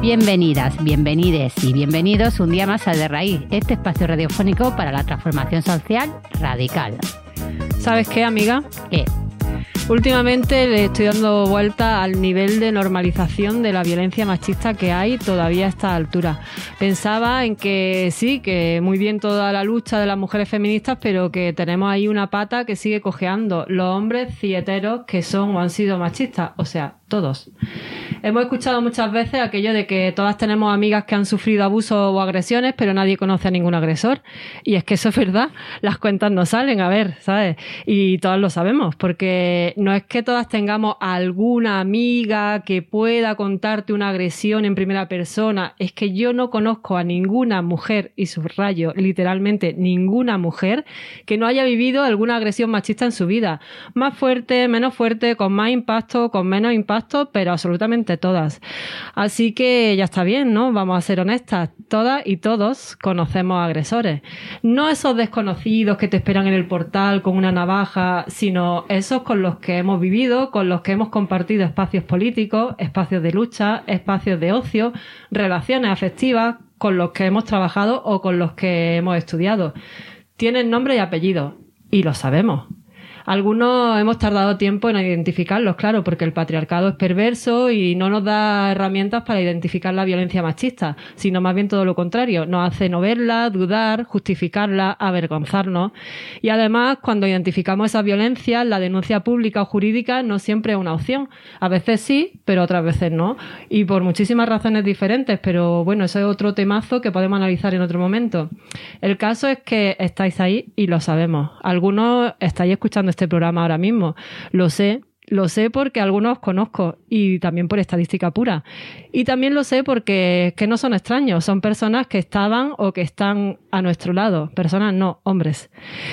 Bienvenidas, bienvenides y bienvenidos un día más a De Raíz, este espacio radiofónico para la transformación social radical. ¿Sabes qué, amiga? ¿Qué? Últimamente le estoy dando vuelta al nivel de normalización de la violencia machista que hay todavía a esta altura. Pensaba en que sí, que muy bien toda la lucha de las mujeres feministas, pero que tenemos ahí una pata que sigue cojeando. Los hombres cieteros que son o han sido machistas, o sea, todos. Hemos escuchado muchas veces aquello de que todas tenemos amigas que han sufrido abusos o agresiones, pero nadie conoce a ningún agresor. Y es que eso es verdad, las cuentas no salen, a ver, ¿sabes? Y todas lo sabemos, porque no es que todas tengamos alguna amiga que pueda contarte una agresión en primera persona, es que yo no conozco a ninguna mujer, y subrayo literalmente ninguna mujer, que no haya vivido alguna agresión machista en su vida. Más fuerte, menos fuerte, con más impacto, con menos impacto, pero absolutamente todas. Así que ya está bien, ¿no? Vamos a ser honestas. Todas y todos conocemos agresores. No esos desconocidos que te esperan en el portal con una navaja, sino esos con los que hemos vivido, con los que hemos compartido espacios políticos, espacios de lucha, espacios de ocio, relaciones afectivas, con los que hemos trabajado o con los que hemos estudiado. Tienen nombre y apellido, y lo sabemos. Algunos hemos tardado tiempo en identificarlos, claro, porque el patriarcado es perverso y no nos da herramientas para identificar la violencia machista, sino más bien todo lo contrario, nos hace no verla, dudar, justificarla, avergonzarnos. Y además, cuando identificamos esas violencias, la denuncia pública o jurídica no siempre es una opción. A veces sí, pero otras veces no. Y por muchísimas razones diferentes, pero bueno, eso es otro temazo que podemos analizar en otro momento. El caso es que estáis ahí y lo sabemos. Algunos estáis escuchando este programa ahora mismo. Lo sé porque algunos conozco y también por estadística pura. Y también lo sé porque es que no son extraños, son personas que estaban o que están a nuestro lado. Personas no, hombres.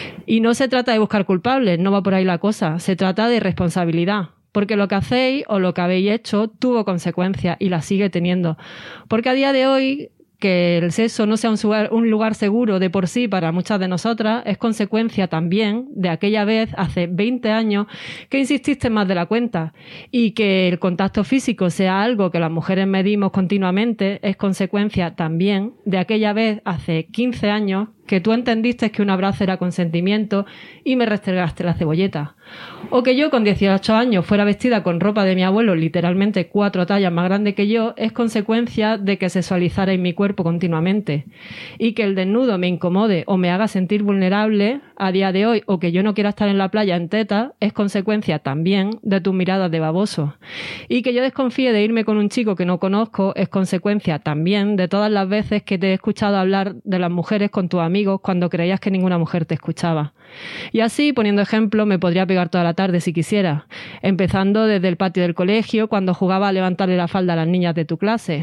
Y no se trata de buscar culpables, no va por ahí la cosa. Se trata de responsabilidad. Porque lo que hacéis o lo que habéis hecho tuvo consecuencias y las sigue teniendo. Porque a día de hoy, que el sexo no sea un lugar seguro de por sí para muchas de nosotras es consecuencia también de aquella vez, hace 20 años, que insististe más de la cuenta. Y que el contacto físico sea algo que las mujeres medimos continuamente es consecuencia también de aquella vez, hace 15 años, que tú entendiste que un abrazo era consentimiento y me restregaste la cebolleta. O que yo con 18 años fuera vestida con ropa de mi abuelo, literalmente 4 tallas más grande que yo, es consecuencia de que sexualizara en mi cuerpo continuamente. Y que el desnudo me incomode o me haga sentir vulnerable a día de hoy, o que yo no quiera estar en la playa en teta, es consecuencia también de tus miradas de baboso. Y que yo desconfíe de irme con un chico que no conozco es consecuencia también de todas las veces que te he escuchado hablar de las mujeres con tus amigos cuando creías que ninguna mujer te escuchaba. Y así, poniendo ejemplo, me podría pegar toda la tarde si quisiera, empezando desde el patio del colegio cuando jugaba a levantarle la falda a las niñas de tu clase,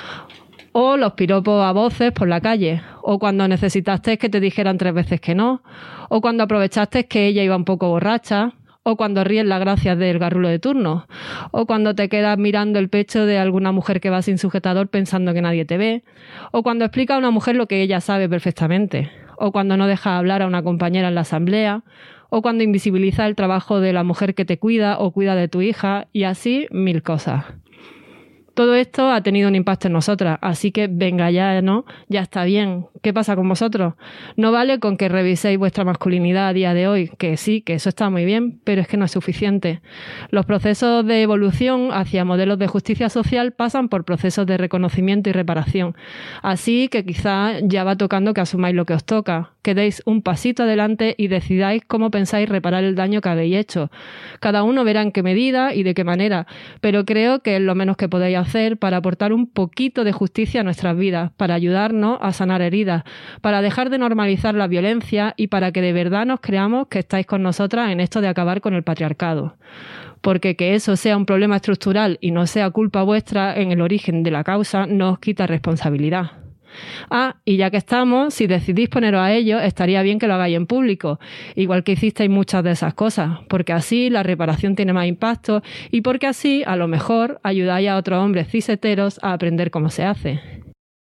o los piropos a voces por la calle, o cuando necesitaste que te dijeran 3 veces que no, o cuando aprovechaste que ella iba un poco borracha, o cuando ríes las gracias del garrulo de turno, o cuando te quedas mirando el pecho de alguna mujer que va sin sujetador pensando que nadie te ve, o cuando explica a una mujer lo que ella sabe perfectamente, o cuando no deja hablar a una compañera en la asamblea, o cuando invisibiliza el trabajo de la mujer que te cuida o cuida de tu hija, y así 1000 cosas. Todo esto ha tenido un impacto en nosotras, así que venga ya, ¿no? Ya está bien. ¿Qué pasa con vosotros? No vale con que reviséis vuestra masculinidad a día de hoy, que sí, que eso está muy bien, pero es que no es suficiente. Los procesos de evolución hacia modelos de justicia social pasan por procesos de reconocimiento y reparación. Así que quizá ya va tocando que asumáis lo que os toca, que deis un pasito adelante y decidáis cómo pensáis reparar el daño que habéis hecho. Cada uno verá en qué medida y de qué manera, pero creo que es lo menos que podéis hacer para aportar un poquito de justicia a nuestras vidas, para ayudarnos a sanar heridas, para dejar de normalizar la violencia y para que de verdad nos creamos que estáis con nosotras en esto de acabar con el patriarcado. Porque que eso sea un problema estructural y no sea culpa vuestra en el origen de la causa no os quita responsabilidad. Ah, y ya que estamos, si decidís poneros a ello, estaría bien que lo hagáis en público, igual que hicisteis muchas de esas cosas, porque así la reparación tiene más impacto y porque así, a lo mejor, ayudáis a otros hombres ciseteros a aprender cómo se hace.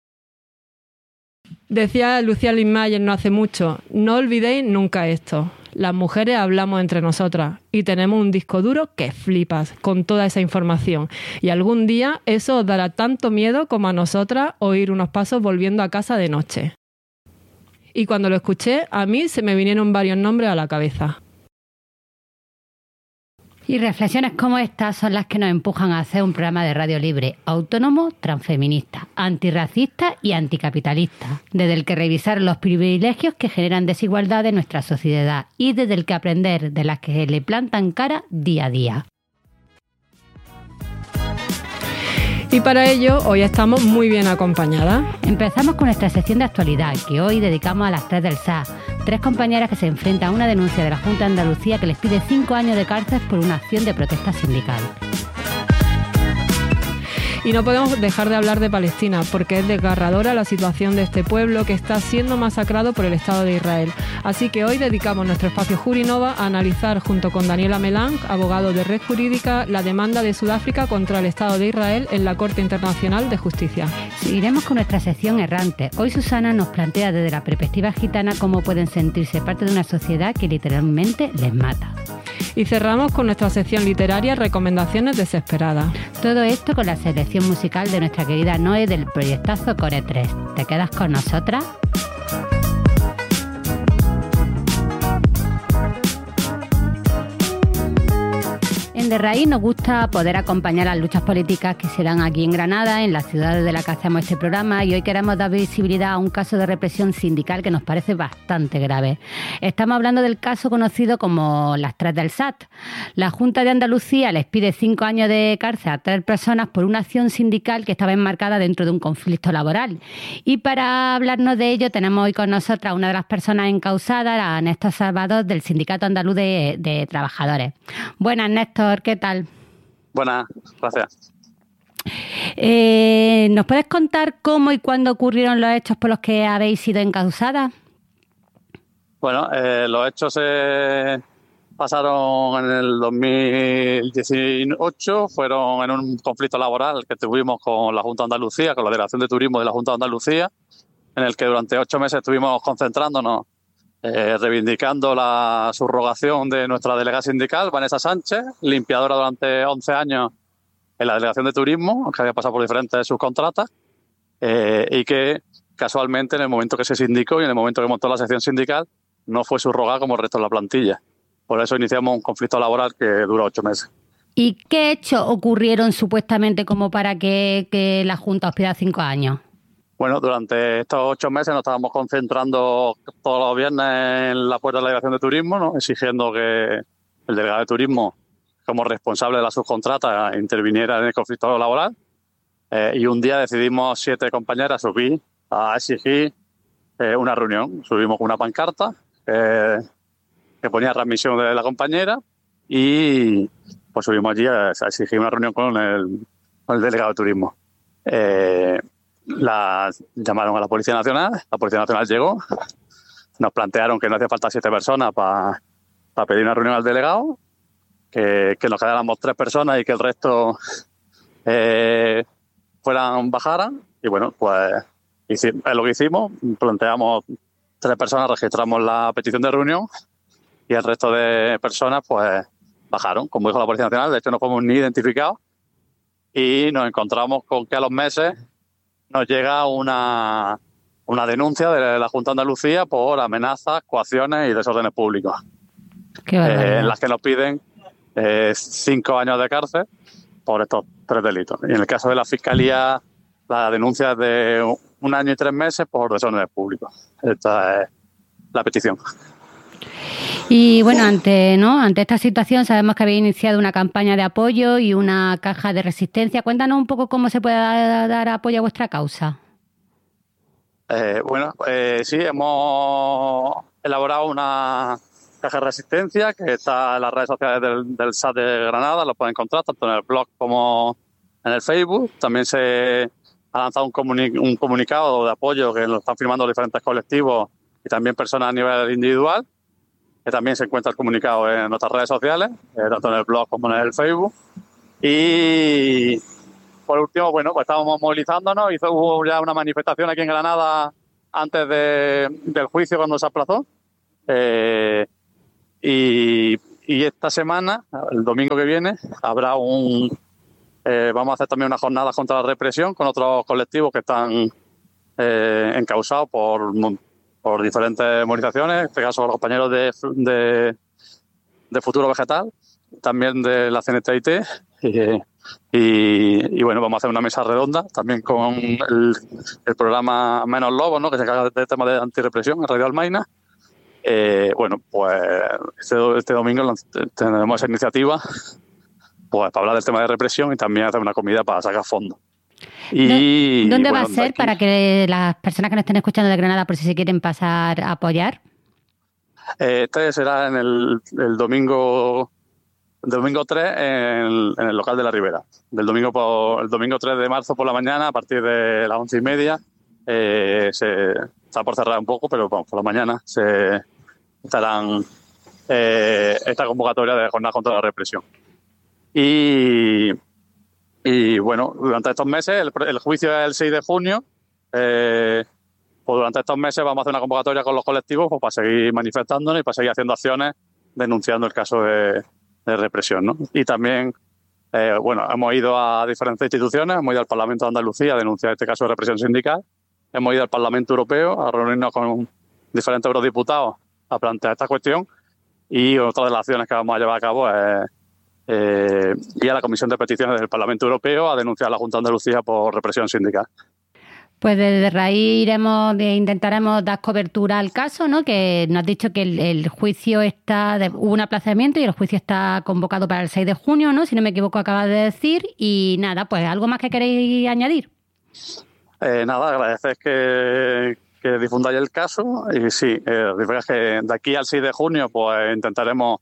Decía Lucía Lynn Mayer no hace mucho, no olvidéis nunca esto. Las mujeres hablamos entre nosotras y tenemos un disco duro que flipas con toda esa información. Y algún día eso os dará tanto miedo como a nosotras oír unos pasos volviendo a casa de noche. Y cuando lo escuché, a mí se me vinieron varios nombres a la cabeza. Y reflexiones como estas son las que nos empujan a hacer un programa de radio libre, autónomo, transfeminista, antirracista y anticapitalista, desde el que revisar los privilegios que generan desigualdad en nuestra sociedad y desde el que aprender de las que le plantan cara día a día. Y para ello, hoy estamos muy bien acompañadas. Empezamos con nuestra sección de actualidad, que hoy dedicamos a las 3 del SAS, 3 compañeras que se enfrentan a una denuncia de la Junta de Andalucía que les pide 5 años de cárcel por una acción de protesta sindical. Y no podemos dejar de hablar de Palestina, porque es desgarradora la situación de este pueblo que está siendo masacrado por el Estado de Israel. Así que hoy dedicamos nuestro espacio Jurinova a analizar, junto con Daniela Melang, abogado de Red Jurídica, la demanda de Sudáfrica contra el Estado de Israel en la Corte Internacional de Justicia. Seguiremos con nuestra sección errante. Hoy Susana nos plantea desde la perspectiva gitana cómo pueden sentirse parte de una sociedad que literalmente les mata. Y cerramos con nuestra sección literaria Recomendaciones Desesperadas. Todo esto con la selección musical de nuestra querida Noé del proyectazo Core 3. ¿Te quedas con nosotras? En De Raíz nos gusta poder acompañar las luchas políticas que se dan aquí en Granada, en las ciudades de las que hacemos este programa, y hoy queremos dar visibilidad a un caso de represión sindical que nos parece bastante grave. Estamos hablando del caso conocido como las 3 del SAT. La Junta de Andalucía les pide 5 años de cárcel a 3 personas por una acción sindical que estaba enmarcada dentro de un conflicto laboral. Y para hablarnos de ello tenemos hoy con nosotras una de las personas encausadas, a Néstor Salvador, del Sindicato Andaluz de Trabajadores. Buenas, Néstor, ¿qué tal? Buenas, gracias. ¿Nos puedes contar cómo y cuándo ocurrieron los hechos por los que habéis sido encausadas? Bueno, los hechos se pasaron en el 2018, fueron en un conflicto laboral que tuvimos con la Junta de Andalucía, con la Delegación de Turismo de la Junta de Andalucía, en el que durante 8 meses estuvimos concentrándonos, reivindicando la subrogación de nuestra delegada sindical, Vanessa Sánchez, limpiadora durante 11 años en la Delegación de Turismo, que había pasado por diferentes subcontratas, y que casualmente en el momento que se sindicó y en el momento que montó la sección sindical no fue subrogada como el resto de la plantilla. Por eso iniciamos un conflicto laboral que duró 8 meses. ¿Y qué hechos ocurrieron supuestamente como para que la Junta os pida 5 años? Bueno, durante estos 8 meses nos estábamos concentrando todos los viernes en la puerta de la Delegación de Turismo, ¿no?, exigiendo que el delegado de Turismo, como responsable de la subcontrata, interviniera en el conflicto laboral. Y un día decidimos 7 compañeras subir a exigir una reunión. Subimos con una pancarta que ponía transmisión de la compañera y pues subimos allí a exigir una reunión con el delegado de Turismo. Llamaron a la Policía Nacional llegó, nos plantearon que no hacía falta 7 personas para pedir una reunión al delegado, que nos quedáramos 3 personas y que el resto bajaran, y bueno, pues es lo que hicimos, planteamos 3 personas, registramos la petición de reunión y el resto de personas pues bajaron, como dijo la Policía Nacional. De hecho no fuimos ni identificados y nos encontramos con que a los meses nos llega una denuncia de la Junta de Andalucía por amenazas, coacciones y desórdenes públicos, en las que nos piden 5 años de cárcel por estos 3 delitos. Y en el caso de la Fiscalía, la denuncia es de 1 año y 3 meses por desórdenes públicos. Esta es la petición. Y bueno, ante esta situación sabemos que habéis iniciado una campaña de apoyo y una caja de resistencia. Cuéntanos un poco cómo se puede dar apoyo a vuestra causa. Sí, hemos elaborado una caja de resistencia que está en las redes sociales del SAT de Granada. Lo pueden encontrar tanto en el blog como en el Facebook. También se ha lanzado un comunicado de apoyo que lo están firmando diferentes colectivos y también personas a nivel individual, que también se encuentra el comunicado en nuestras redes sociales, tanto en el blog como en el Facebook. Y por último, bueno, pues estábamos movilizándonos. Hubo ya una manifestación aquí en Granada antes del juicio, cuando se aplazó. Y esta semana, el domingo que viene, habrá vamos a hacer también una jornada contra la represión con otros colectivos que están encausados por diferentes movilizaciones, en este caso los compañeros de Futuro Vegetal, también de la CNTIT, y bueno, vamos a hacer una mesa redonda también con el programa Menos Lobos, ¿no?, que se encarga del tema de antirrepresión en Radio Almaina. Bueno, pues este domingo tendremos esa iniciativa pues para hablar del tema de represión y también hacer una comida para sacar fondos. ¿Dónde va a ser para que las personas que nos estén escuchando de Granada, por si se quieren pasar a apoyar? Este será en el domingo 3 en el local de la Ribera. El domingo 3 de marzo por la mañana, a partir de las 11:30, está por cerrar un poco, pero bueno, por la mañana se estarán esta convocatoria de jornada contra la represión. Y bueno, durante estos meses, el juicio es el 6 de junio, pues durante estos meses vamos a hacer una convocatoria con los colectivos pues, para seguir manifestándonos y para seguir haciendo acciones denunciando el caso de represión, ¿no? Y también, bueno, hemos ido a diferentes instituciones, hemos ido al Parlamento de Andalucía a denunciar este caso de represión sindical, hemos ido al Parlamento Europeo a reunirnos con diferentes eurodiputados a plantear esta cuestión, y otra de las acciones que vamos a llevar a cabo es ir a la Comisión de Peticiones del Parlamento Europeo a denunciar a la Junta de Andalucía por represión sindical. Pues desde Raíz intentaremos dar cobertura al caso, ¿no? Que nos has dicho que el juicio hubo un aplazamiento y el juicio está convocado para el 6 de junio, ¿no? Si no me equivoco, acabas de decir. Y nada, pues ¿algo más que queréis añadir? Nada, agradecer que difundáis el caso. Y sí, es que de aquí al 6 de junio pues haremos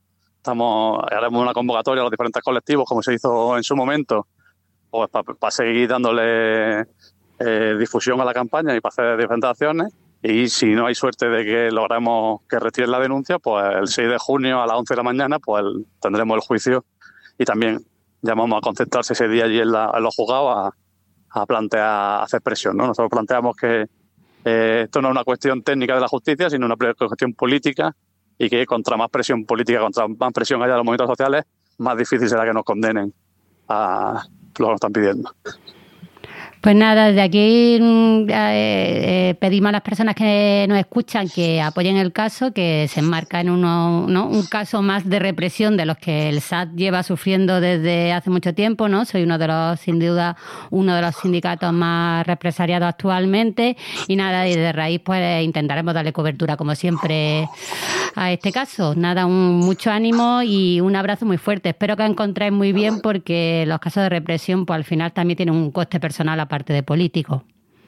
una convocatoria a los diferentes colectivos, como se hizo en su momento, pues para seguir dándole difusión a la campaña y para hacer diferentes acciones. Y si no hay suerte de que logremos que retiren la denuncia, pues el 6 de junio a las 11 de la mañana pues tendremos el juicio, y también llamamos a concentrarse ese día allí en los juzgados a plantear, hacer presión, ¿no? Nosotros planteamos que esto no es una cuestión técnica de la justicia, sino una cuestión política, y que contra más presión política, contra más presión haya de los movimientos sociales, más difícil será que nos condenen a lo que nos están pidiendo. Pues nada, desde aquí pedimos a las personas que nos escuchan que apoyen el caso, que se enmarca en un caso más de represión de los que el SAT lleva sufriendo desde hace mucho tiempo, ¿no? Soy sin duda uno de los sindicatos más represaliados actualmente, y nada, desde Raíz pues intentaremos darle cobertura como siempre a este caso. Nada, mucho ánimo y un abrazo muy fuerte. Espero que os encontréis muy bien, porque los casos de represión pues al final también tienen un coste personal aparte de político.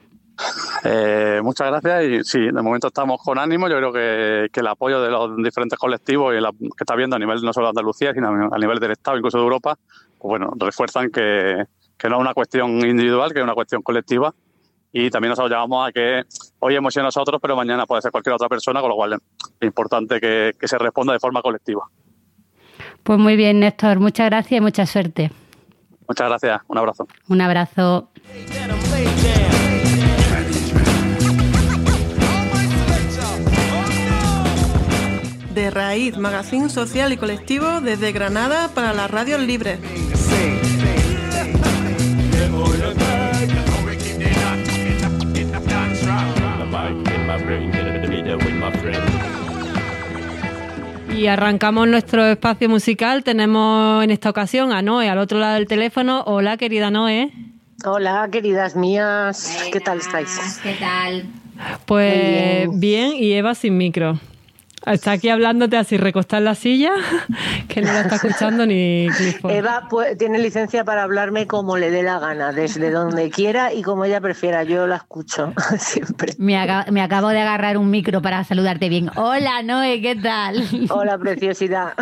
Muchas gracias, y sí, de momento estamos con ánimo. Yo creo que el apoyo de los diferentes colectivos que está viendo a nivel no solo de Andalucía, sino a nivel del Estado, incluso de Europa, pues bueno, refuerzan que no es una cuestión individual, que es una cuestión colectiva. Y también nosotros llamamos a que hoy hemos sido nosotros, pero mañana puede ser cualquier otra persona, con lo cual es importante que se responda de forma colectiva. Pues muy bien, Néstor, muchas gracias y mucha suerte. Muchas gracias, un abrazo. Un abrazo. De Raíz, magazín social y colectivo desde Granada para las radios libres. Y arrancamos nuestro espacio musical. Tenemos en esta ocasión a Noé al otro lado del teléfono. Hola, querida Noé. Hola, queridas mías. ¿Qué tal estáis? ¿Qué tal? Pues bien, y Eva sin micro. Está aquí hablándote así, recostada en la silla, que no la está escuchando ni Clifford. Eva tiene licencia para hablarme como le dé la gana, desde donde quiera y como ella prefiera. Yo la escucho siempre. Me acabo de agarrar un micro para saludarte bien. Hola, Noé, ¿qué tal? Hola, preciosidad.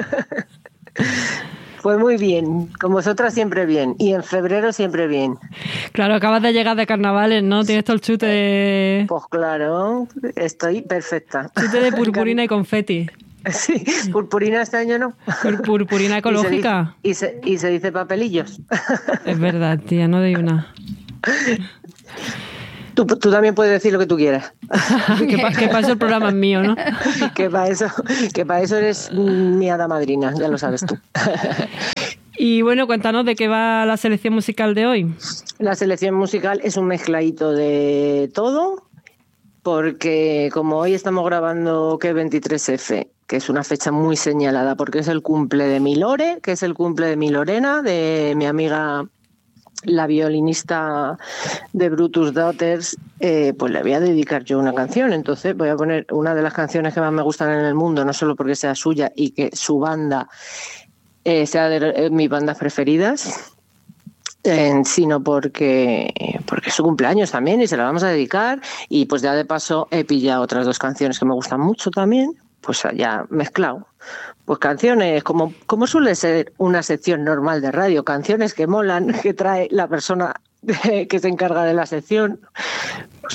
Pues muy bien, con vosotras siempre bien, y en febrero siempre bien. Claro, acabas de llegar de carnavales, ¿no? Tienes todo el chute de... Pues claro, estoy perfecta. Chute de purpurina y confeti. Sí, purpurina este año no. Purpurina ecológica. Y se dice papelillos. Es verdad, tía, no doy una. Tú también puedes decir lo que tú quieras. que para eso el programa es mío, ¿no? que para eso eres mi hada madrina, ya lo sabes tú. Y bueno, cuéntanos de qué va la selección musical de hoy. La selección musical es un mezcladito de todo, porque como hoy estamos grabando que 23F, que es una fecha muy señalada, porque es el cumple de mi Lore, que es el cumple de mi Lorena, de mi amiga la violinista de Brutus Daughters, pues le voy a dedicar yo una canción. Entonces voy a poner una de las canciones que más me gustan en el mundo, no solo porque sea suya y que su banda sea de mis bandas preferidas, sino porque es su cumpleaños también y se la vamos a dedicar. Y pues ya de paso he pillado otras 2 canciones que me gustan mucho también, pues ya mezclado. Pues canciones, como suele ser una sección normal de radio, canciones que molan, que trae la persona que se encarga de la sección. Pues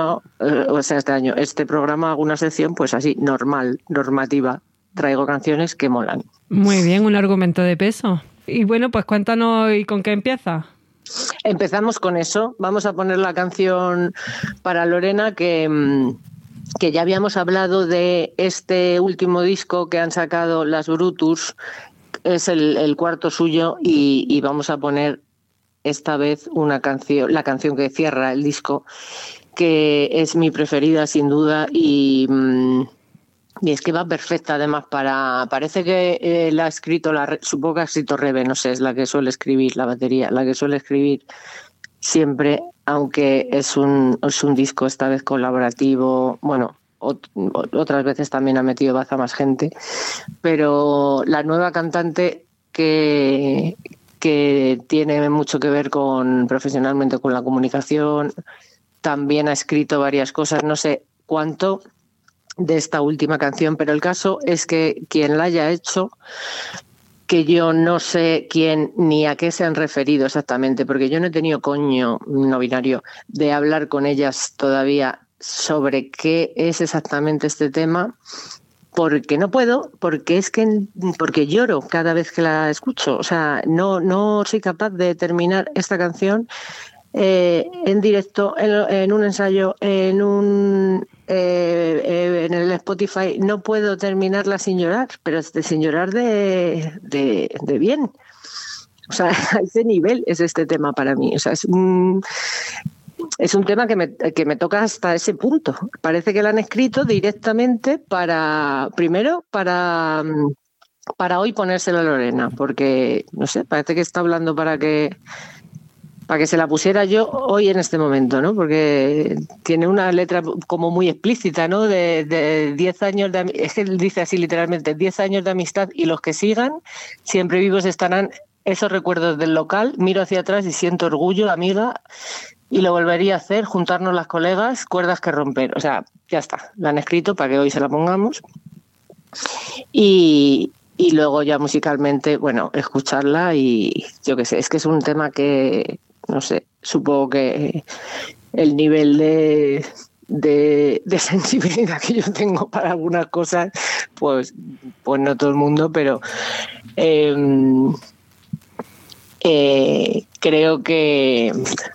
este programa hago una sección pues así, normativa. Traigo canciones que molan. Muy bien, un argumento de peso. Y bueno, pues cuéntanos, ¿y con qué empieza? Empezamos con eso. Vamos a poner la canción para Lorena que ya habíamos hablado de este último disco que han sacado las Brutus. Es el cuarto suyo y vamos a poner esta vez la canción que cierra el disco, que es mi preferida sin duda y es que va perfecta además parece que la ha escrito, supongo que ha escrito Rebe, no sé, es la que suele escribir la batería, la que suele escribir siempre, aunque es un disco esta vez colaborativo, bueno, otras veces también ha metido baza más gente, pero la nueva cantante que tiene mucho que ver profesionalmente con la comunicación, también ha escrito varias cosas, no sé cuánto de esta última canción, pero el caso es que quien la haya hecho, que yo no sé quién ni a qué se han referido exactamente, porque yo no he tenido coño no binario de hablar con ellas todavía sobre qué es exactamente este tema, porque no puedo, porque lloro cada vez que la escucho. O sea, no soy capaz de terminar esta canción en directo, en un ensayo, en el Spotify. No puedo terminarla sin llorar, pero sin llorar de bien. O sea, a ese nivel es este tema para mí. O sea, es un tema que me toca hasta ese punto. Parece que lo han escrito directamente primero para hoy ponérselo a Lorena, porque, no sé, parece que está hablando para que se la pusiera yo hoy en este momento, ¿no? Porque tiene una letra como muy explícita, ¿no? De 10 años es que él dice así literalmente, 10 años de amistad y los que sigan, siempre vivos estarán esos recuerdos del local. Miro hacia atrás y siento orgullo, amiga, y lo volvería a hacer, juntarnos las colegas, cuerdas que romper. O sea, ya está, la han escrito para que hoy se la pongamos. Y luego ya musicalmente, bueno, escucharla y yo qué sé, es que es un tema que, no sé, supongo que el nivel de sensibilidad que yo tengo para algunas cosas, pues no todo el mundo, pero creo que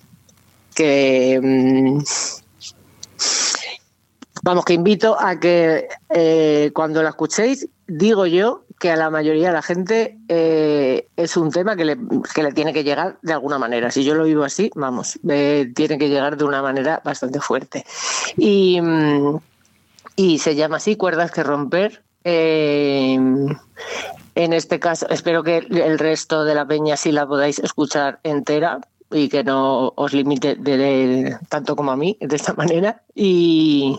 vamos, que invito a que cuando la escuchéis, digo yo que a la mayoría de la gente es un tema que le tiene que llegar de alguna manera. Si yo lo vivo así, vamos, tiene que llegar de una manera bastante fuerte. Y se llama así, Cuerdas que romper. En este caso, espero que el resto de la peña sí la podáis escuchar entera y que no os limite tanto como a mí de esta manera. Y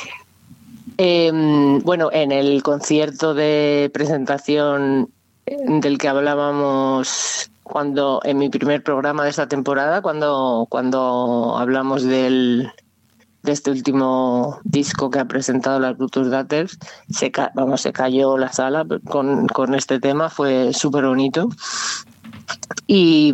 bueno, en el concierto de presentación del que hablábamos en mi primer programa de esta temporada, cuando hablamos de este último disco que ha presentado las Brutus Daughters, se cayó la sala con este tema, fue súper bonito. Y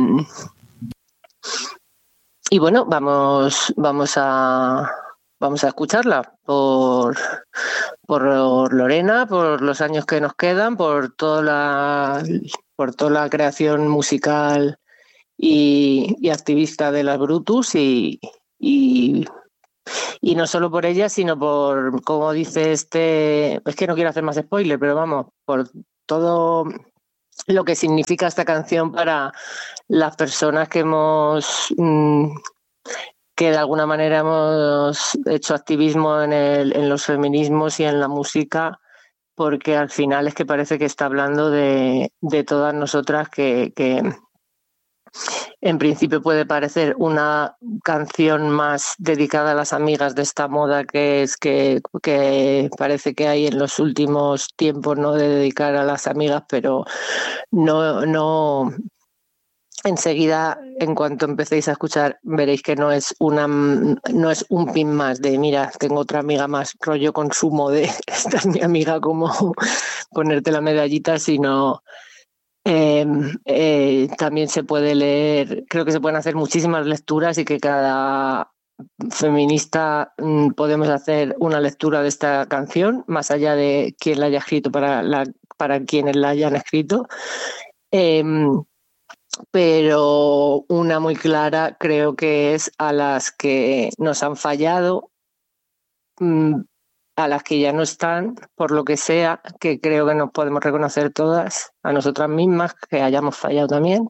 bueno, vamos a escucharla por Lorena, por los años que nos quedan, por toda la creación musical y activista de las Brutus y Y no solo por ella, sino por, como dice es que no quiero hacer más spoiler, pero vamos, por todo lo que significa esta canción para las personas que que de alguna manera hemos hecho activismo en los feminismos y en la música, porque al final es que parece que está hablando de todas nosotras, que en principio puede parecer una canción más dedicada a las amigas de esta moda que parece que hay en los últimos tiempos, ¿no?, de dedicar a las amigas, pero no. Enseguida, en cuanto empecéis a escuchar, veréis que no es un pin más de mira, tengo otra amiga más, rollo consumo de esta es mi amiga, como ponerte la medallita, sino también se puede leer, creo que se pueden hacer muchísimas lecturas y que cada feminista podemos hacer una lectura de esta canción, más allá de quién la haya escrito para quienes la hayan escrito. Pero una muy clara creo que es a las que nos han fallado, a las que ya no están, por lo que sea, que creo que nos podemos reconocer todas, a nosotras mismas, que hayamos fallado también,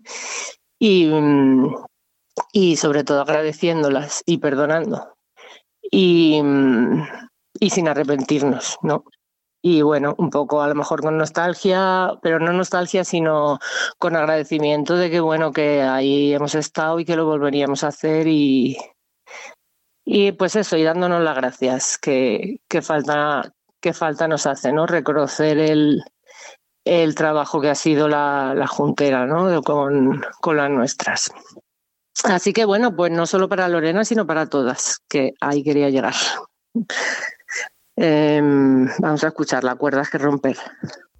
y sobre todo agradeciéndolas y perdonando, y sin arrepentirnos, ¿no? Y bueno, un poco a lo mejor con nostalgia, pero no nostalgia, sino con agradecimiento de que bueno, que ahí hemos estado y que lo volveríamos a hacer, y pues eso, y dándonos las gracias que falta nos hace, ¿no? Reconocer el trabajo que ha sido la juntera, ¿no?, con las nuestras. Así que bueno, pues no solo para Lorena, sino para todas, que ahí quería llegar. Vamos a escuchar Las cuerdas que romper.